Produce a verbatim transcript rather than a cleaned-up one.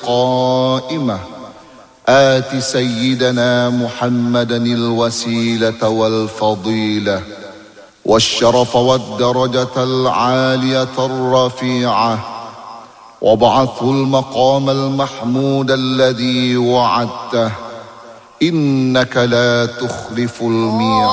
القائمة آت سيدنا محمدا الوسيلة والفضيلة والشرف والدرجة العالية الرفيعة وابعثه المقام المحمود الذي وعدته إنك لا تخلف الميعاد.